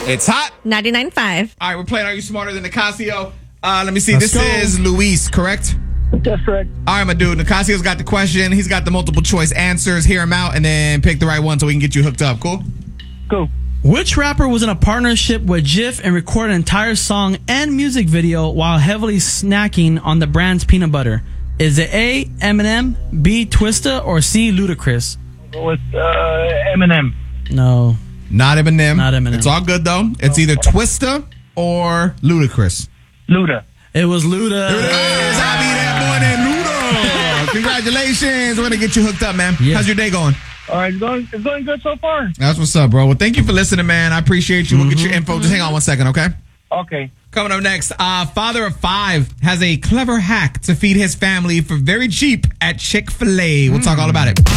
It's hot. 99.5. All right, we're playing Are You Smarter Than Nicasio? Let me see. Let's This go. is Luis, correct? That's correct. All right, my dude. Nicasio's got the question. He's got the multiple choice answers. Hear him out and then pick the right one so we can get you hooked up. Cool? Cool. Which rapper was in a partnership with Jif and recorded an entire song and music video while heavily snacking on the brand's peanut butter? Is it A, Eminem, B, Twista, or C, Ludacris? With Eminem. No. Not Eminem. Not Eminem. It's all good, though. It's either Twista or Ludacris. Luda. It was Luda. There it is. I'll be that morning, Luda. Congratulations. We're going to get you hooked up, man. Yeah. How's your day going? All right, it's going good so far. That's what's up, bro. Well, thank you for listening, man. I appreciate you. We'll get your info. Just hang on one second, okay? Okay. Coming up next, father of 5 has a clever hack to feed his family for very cheap at Chick-fil-A. We'll talk all about it.